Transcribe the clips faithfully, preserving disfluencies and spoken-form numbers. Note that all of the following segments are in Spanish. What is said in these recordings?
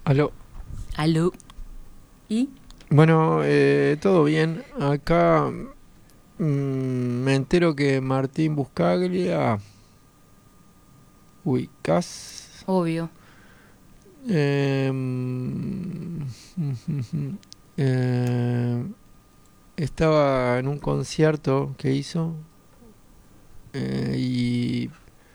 Aló. Aló. ¿Y? Bueno, eh, todo bien. Acá mm, me entero que Martín Buscaglia, ubicás, Obvio. eh, eh, estaba en un concierto que hizo eh, y,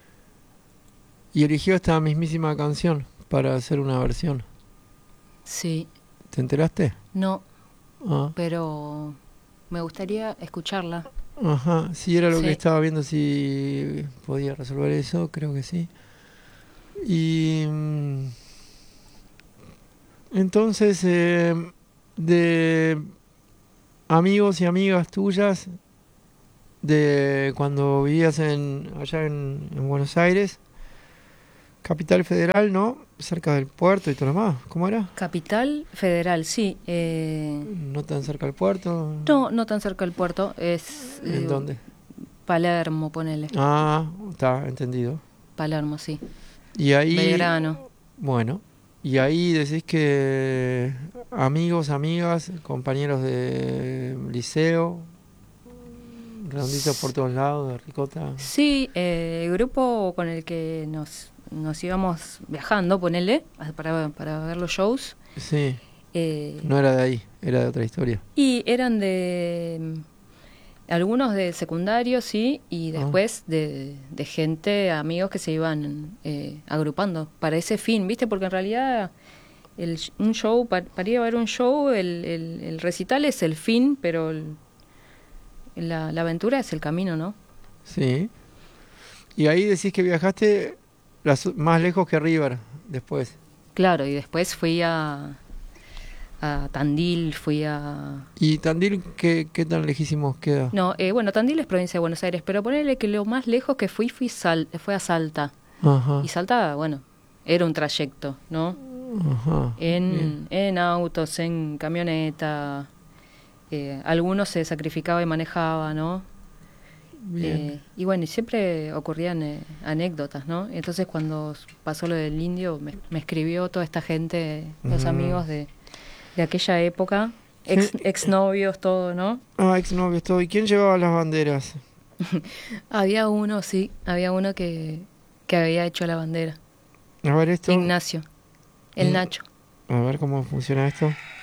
y eligió esta mismísima canción para hacer una versión. Sí. ¿Te enteraste? No, Ah. pero me gustaría escucharla. Ajá, sí, era lo que Sí. estaba viendo si podía resolver eso, creo que sí. Y mm, entonces, eh, de amigos y amigas tuyas, de cuando vivías en, allá en, en Buenos Aires, Capital Federal, ¿no? Cerca del puerto y todo lo demás, ¿cómo era? Capital Federal, sí. Eh, No tan cerca del puerto. no, no tan cerca del puerto. Es ¿En eh, dónde? Palermo, ponele. Ah, está, entendido. Palermo, sí. Y ahí, Belgrano. bueno, y ahí decís que amigos, amigas, compañeros de liceo, redonditos por S- todos lados, de ricota. Sí, eh, el grupo con el que nos, nos íbamos viajando, ponele, para, para ver los shows. Sí, eh, no era de ahí, era de otra historia. y eran de algunos de secundario, sí, y Ah, después de, de gente, amigos que se iban eh, agrupando para ese fin, ¿viste? Porque en realidad el, sh- un show, pa- para ir a ver un show, el, el, el recital es el fin, pero el- la, la aventura es el camino, ¿no? sí. Y ahí decís que viajaste las- más lejos que River después. Claro, y después fui a, a Tandil, fui a... ¿Y Tandil qué, qué tan lejísimos queda? No, eh, bueno, Tandil es provincia de Buenos Aires, pero ponele que lo más lejos que fui, fui Sal, fue a Salta. Ajá, Y Salta, bueno, era un trayecto, ¿no? ajá, bien, En, en autos, en camioneta, eh, algunos se sacrificaba y manejaba, ¿no? bien. Eh, y bueno, y siempre ocurrían eh, anécdotas, ¿no? Entonces cuando pasó lo del indio, me, me escribió toda esta gente, los Mm. amigos de, de aquella época, ¿Qué- ex, exnovios, todo, ¿no? Ah, exnovios, todo. ¿Y quién llevaba las banderas? Había uno, sí, había uno que, que había hecho la bandera, A ver esto. Ignacio, el Mm, Nacho. A ver cómo funciona esto.